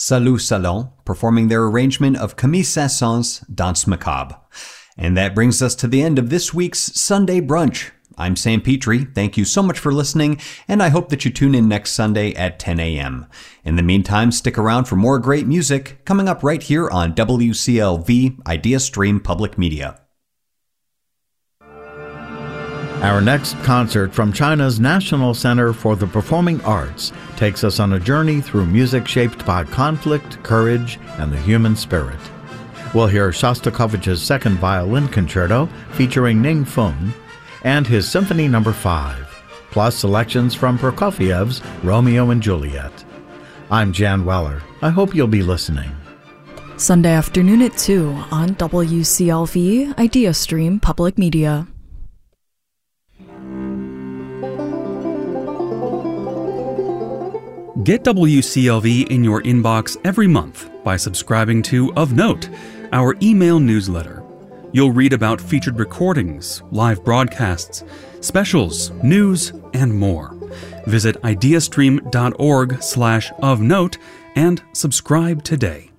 Salut Salon, performing their arrangement of Camille Saint-Saëns' Danse Macabre. And that brings us to the end of this week's Sunday Brunch. I'm Sam Petrie. Thank you so much for listening, and I hope that you tune in next Sunday at 10 a.m. In the meantime, stick around for more great music coming up right here on WCLV Idea Stream Public Media. Our next concert from China's National Center for the Performing Arts takes us on a journey through music shaped by conflict, courage, and the human spirit. We'll hear Shostakovich's Second Violin Concerto featuring Ning Feng and his Symphony No. 5, plus selections from Prokofiev's Romeo and Juliet. I'm Jan Weller. I hope you'll be listening. Sunday afternoon at 2 on WCLV Idea Stream Public Media. Get WCLV in your inbox every month by subscribing to Of Note, our email newsletter. You'll read about featured recordings, live broadcasts, specials, news, and more. Visit ideastream.org/ofnote and subscribe today.